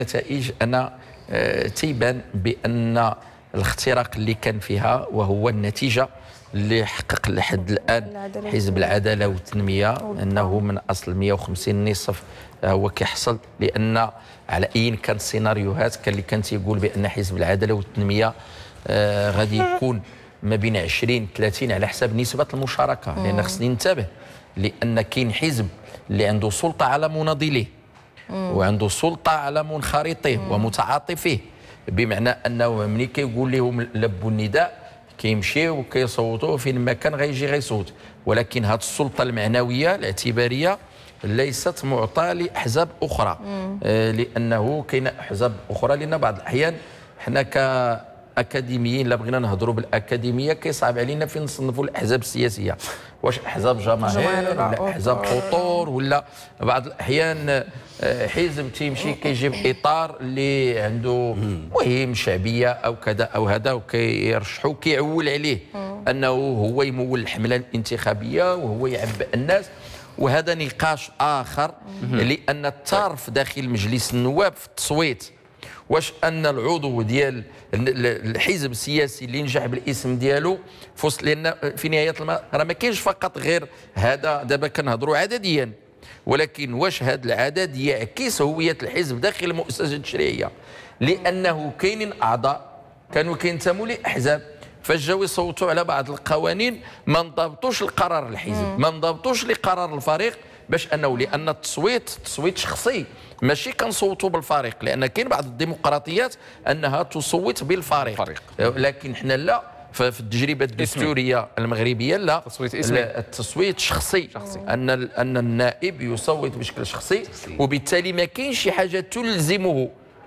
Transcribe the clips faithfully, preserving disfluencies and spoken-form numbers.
النتائج أنا آه، تيبان بأن الاختراق اللي كان فيها وهو النتيجة اللي حقق لحد الآن حزب العدالة والتنمية أنه من أصل مئة وخمسين نصف هو كيحصل، لأن على أي كان السيناريوهات كان اللي كان تيقول بأن حزب العدالة والتنمية آه غادي يكون ما بين عشرين ثلاثين على حساب نسبة المشاركة، لأن خصني ننتبه لأن كاين حزب اللي عنده سلطة على مناضليه وعنده سلطة على منخرطيه ومتعاطفيه، بمعنى أنه ملي كيقول لهم لبوا النداء كيمشيو وكيصوتوا فين ما كان غيجي غيصوت، ولكن هذه السلطة المعنوية الاعتبارية ليست معطاة لأحزاب أخرى. آه لأنه كاين أحزاب أخرى، لأن بعض الأحيان حنا كأكاديميين لا بغينا نهضروا بالأكاديمية كيصعب علينا فين نصنفوا الأحزاب السياسية، واش أحزاب جماهير ولا أحزاب خطور، ولا بعض الأحيان حزب تيمشي كيجيب إطار اللي عنده مهم شعبية أو كذا أو هذا وكيرشحوا كيعول عليه أنه هو يمول الحملة الانتخابية وهو يعبأ الناس، وهذا نقاش آخر. لأن الطرف داخل مجلس النواب في التصويت، واش ان العضو ديال الحزب السياسي اللي نجح بالاسم ديالو فوسط، لان في نهايه الماء راه ما كاينش فقط غير هذا، دابا كنهضروا عدديا، ولكن واش هذا العدد يعكس هويه الحزب داخل المؤسسه التشريعيه، لانه كاينين اعضاء كانوا كينتموا لاحزاب فجاو يصوتوا على بعض القوانين ما انضبطوش لقرار الحزب، ما انضبطوش لقرار الفريق، باش انه لان التصويت تصويت شخصي ماشي كنصوتوا بالفريق، لان كاين بعض الديمقراطيات انها تصوت بالفريق فريق. لكن حنا لا، في التجربه الدستوريه المغربيه لا، تصويت اسمي، التصويت شخصي, شخصي. ان ان النائب يصوت بشكل شخصي، وبالتالي ما كاينش شي حاجه تلزمه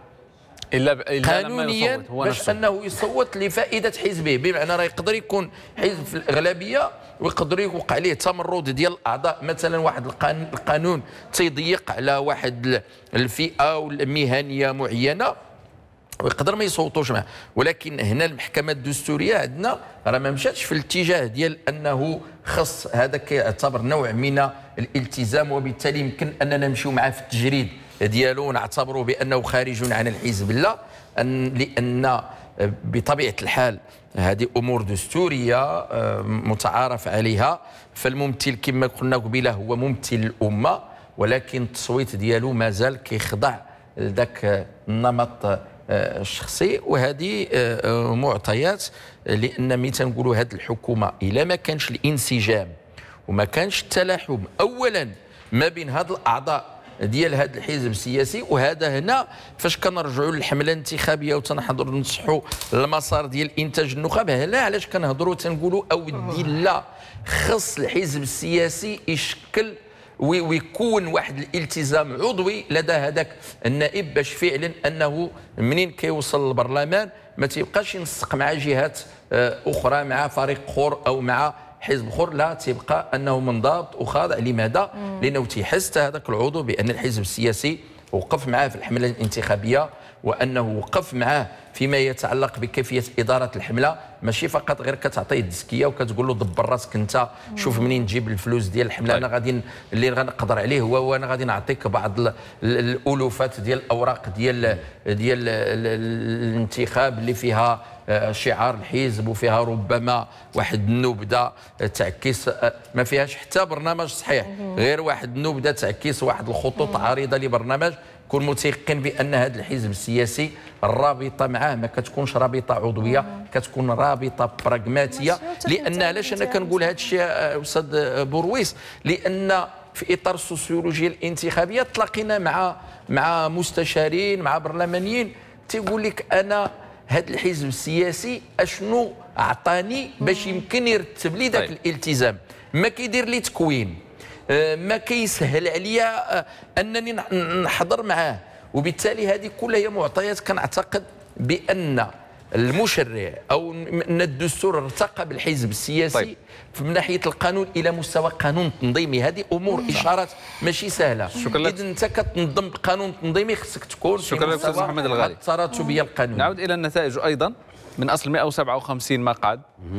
الا الا قانونيا باش انه يصوت لفائده حزبه، بمعنى راه يقدر يكون حزب في الاغلبيه ويقدر يوقع عليه تمرد ديال الاعضاء، مثلا واحد القانون تيضيق على واحد الفئه والمهنيه معينه ويقدر ما يصوتوش معه، ولكن هنا المحكمه الدستوريه عندنا راه ما مشاتش في الاتجاه ديال انه خص هذا كيعتبر نوع من الالتزام، وبالتالي يمكن اننا نمشيو معاه في التجريد ديالو ونعتبروا بانه خارج عن الحزب، لا، أن لان بطبيعه الحال هذه امور دستوريه متعارف عليها، فالممثل كما قلنا قبيله هو ممثل الامه، ولكن التصويت ديالو مازال كيخضع لذاك النمط الشخصي، وهذه معطيات. لان ملي تنقولوا هذه الحكومه الا ما كانش الانسجام وما كانش التلاحم اولا ما بين هاد الاعضاء ديال هذا الحزب السياسي، وهذا هنا فاش كنرجعوا للحمله الانتخابيه وتنحضروا نصحوا المسار ديال انتاج النخب، هنا علاش كنهضروا تنقولوا اودي لا، خص الحزب السياسي يشكل ويكون واحد الالتزام عضوي لدى هذاك النائب، باش فعلا انه منين كيوصل للبرلمان ما تيبقاش ينسق مع جهات اخرى، مع فريق اخر او مع حزب اخر، لا، تيبقى انه منضبط وخاضع. لماذا؟ لانه تيحس هذاك العضو بان الحزب السياسي وقف معاه في الحمله الانتخابيه، وانه وقف معاه فيما يتعلق بكيفيه اداره الحمله، ماشي فقط غير كتعطيه التزكيه وكتقول له دبر راسك انت، شوف منين تجيب الفلوس ديال الحمله، انا غادي اللي غنقدر عليه هو وانا غادي نعطيك بعض الالوفات ديال الاوراق ديال ديال الانتخاب اللي فيها شعار الحزب وفيها ربما واحد النبذه تعكس، ما فيهاش حتى برنامج صحيح، غير واحد النبذه تعكس واحد الخطوط عريضه لبرنامج. كون متيقن بان هذا الحزب السياسي الرابطه معاه ما كتكونش رابطه عضويه، كتكون رابطه براغماتيه. لان علاش انا كنقول هذا الشيء استاذ بورويس؟ لان في اطار السوسيولوجيا الانتخابيه تلاقينا مع مع مستشارين مع برلمانيين تيقول لك انا هذا الحزب السياسي اشنو اعطاني باش يمكن يرتب لي ذاك الالتزام، ما كيدير لي تكوين، ما كيسهل عليا انني نحضر معاه، وبالتالي هذه كلها هي معطيات كنعتقد بان المشرع او ان الدستور ارتقى بالحزب السياسي طيب. من ناحيه القانون الى مستوى قانون تنظيمي، هذه امور مم. اشارات ماشي سهله. اذا انت كتنظم قانون تنظيمي خصك تكون شكرا لك استاذ محمد الغالي. التراتبيه القانونيه. نعود الى النتائج ايضا من اصل مئة وسبعة وخمسين مقعد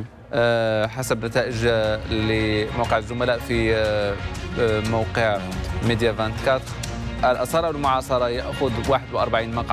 أه حسب نتائج لموقع الزملاء في أه موقع ميديا أربعة وعشرين، الاصاله والمعاصره ياخذ واحد وأربعين مقعد.